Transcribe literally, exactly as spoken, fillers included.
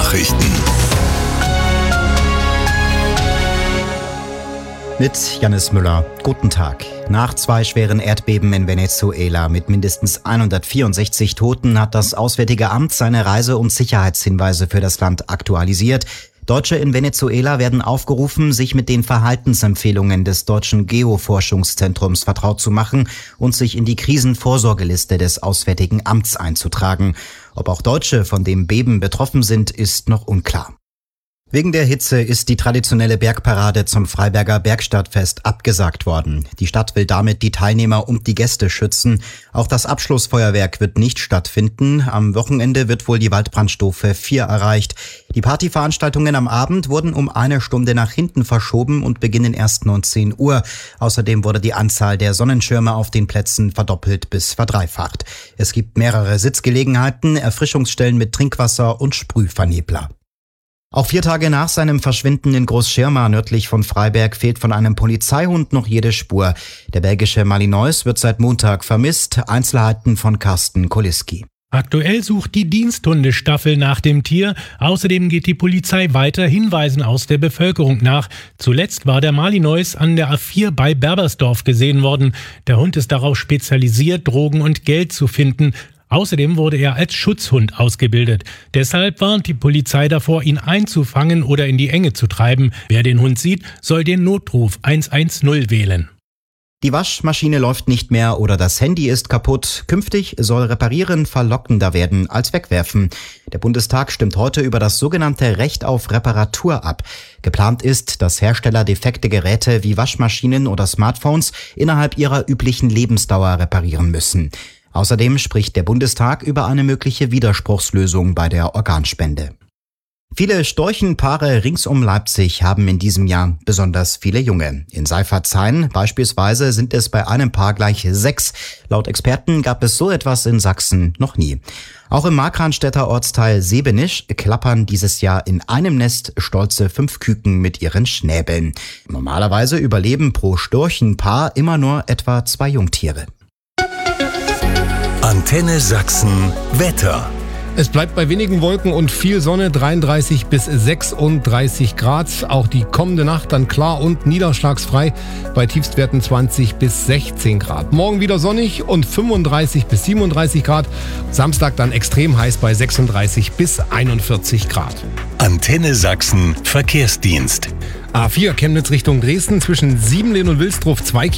Nachrichten. Mit Jannis Müller. Guten Tag. Nach zwei schweren Erdbeben in Venezuela mit mindestens hundertvierundsechzig Toten hat das Auswärtige Amt seine Reise- und Sicherheitshinweise für das Land aktualisiert. Deutsche in Venezuela werden aufgerufen, sich mit den Verhaltensempfehlungen des Deutschen Geoforschungszentrums vertraut zu machen und sich in die Krisenvorsorgeliste des Auswärtigen Amts einzutragen. Ob auch Deutsche von dem Beben betroffen sind, ist noch unklar. Wegen der Hitze ist die traditionelle Bergparade zum Freiberger Bergstadtfest abgesagt worden. Die Stadt will damit die Teilnehmer und die Gäste schützen. Auch das Abschlussfeuerwerk wird nicht stattfinden. Am Wochenende wird wohl die Waldbrandstufe vier erreicht. Die Partyveranstaltungen am Abend wurden um eine Stunde nach hinten verschoben und beginnen erst neunzehn Uhr. Außerdem wurde die Anzahl der Sonnenschirme auf den Plätzen verdoppelt bis verdreifacht. Es gibt mehrere Sitzgelegenheiten, Erfrischungsstellen mit Trinkwasser und Sprühvernebler. Auch vier Tage nach seinem Verschwinden in Großschirma nördlich von Freiberg fehlt von einem Polizeihund noch jede Spur. Der belgische Malinois wird seit Montag vermisst. Einzelheiten von Carsten Koliski. Aktuell sucht die Diensthundestaffel nach dem Tier. Außerdem geht die Polizei weiter Hinweisen aus der Bevölkerung nach. Zuletzt war der Malinois an der A vier bei Berbersdorf gesehen worden. Der Hund ist darauf spezialisiert, Drogen und Geld zu finden. Außerdem wurde er als Schutzhund ausgebildet. Deshalb warnt die Polizei davor, ihn einzufangen oder in die Enge zu treiben. Wer den Hund sieht, soll den Notruf eins eins null wählen. Die Waschmaschine läuft nicht mehr oder das Handy ist kaputt. Künftig soll Reparieren verlockender werden als Wegwerfen. Der Bundestag stimmt heute über das sogenannte Recht auf Reparatur ab. Geplant ist, dass Hersteller defekte Geräte wie Waschmaschinen oder Smartphones innerhalb ihrer üblichen Lebensdauer reparieren müssen. Außerdem spricht der Bundestag über eine mögliche Widerspruchslösung bei der Organspende. Viele Storchenpaare rings um Leipzig haben in diesem Jahr besonders viele Junge. In Seifertshain beispielsweise sind es bei einem Paar gleich sechs. Laut Experten gab es so etwas in Sachsen noch nie. Auch im Markranstädter Ortsteil Sebenisch klappern dieses Jahr in einem Nest stolze fünf Küken mit ihren Schnäbeln. Normalerweise überleben pro Storchenpaar immer nur etwa zwei Jungtiere. Antenne Sachsen Wetter. Es bleibt bei wenigen Wolken und viel Sonne, dreiunddreißig bis sechsunddreißig Grad. Auch die kommende Nacht dann klar und niederschlagsfrei bei Tiefstwerten zwanzig bis sechzehn Grad. Morgen wieder sonnig und fünfunddreißig bis siebenunddreißig Grad. Samstag dann extrem heiß bei sechsunddreißig bis einundvierzig Grad. Antenne Sachsen Verkehrsdienst. A vier Chemnitz Richtung Dresden zwischen Siebenlehn und Wilsdruff zwei